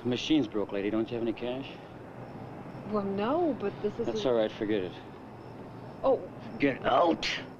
The machine's broke, lady. Don't you have any cash? Well, no, but this is... That's all right. Forget it. Oh. Get out!